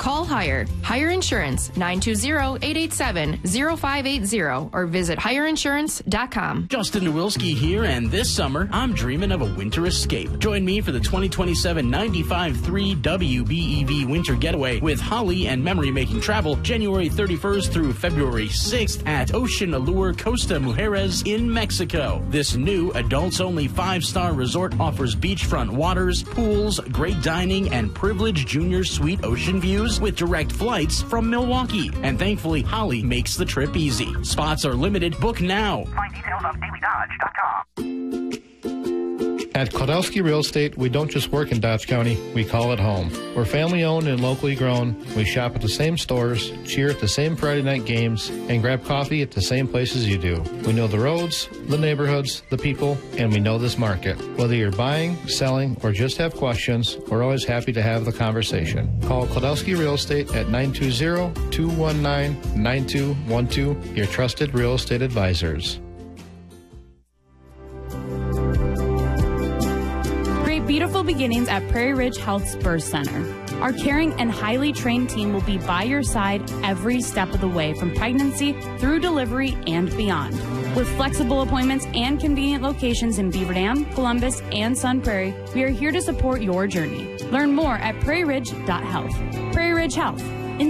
Call Hire. Hire Insurance, 920-887-0580 or visit hireinsurance.com. Justin Nowilski here, and this summer, I'm dreaming of a winter escape. Join me for the 2027 95.3 WBEV Winter Getaway with Holly and Memory Making Travel, January 31st through February 6th at Ocean Allure Costa Mujeres in Mexico. This new adults-only 5-star resort offers beachfront waters, pools, great dining, and privileged junior suite ocean views with direct flights from Milwaukee. And thankfully, Holly makes the trip easy. Spots are limited. Book now. Find details on DailyDodge.com. At Kodowski Real Estate, we don't just work in Dodge County, we call it home. We're family owned and locally grown. We shop at the same stores, cheer at the same Friday night games, and grab coffee at the same places you do. We know the roads, the neighborhoods, the people, and we know this market. Whether you're buying, selling, or just have questions, we're always happy to have the conversation. Call Kodowski Real Estate at 920-219-9212, your trusted real estate advisors. Beautiful beginnings at Prairie Ridge Health Spurs Center. Our caring and highly trained team will be by your side every step of the way, from pregnancy through delivery and beyond. With flexible appointments and convenient locations in Beaver Dam, Columbus, and Sun Prairie, we are here to support your journey. Learn more at prairieridge.health. Prairie Ridge Health.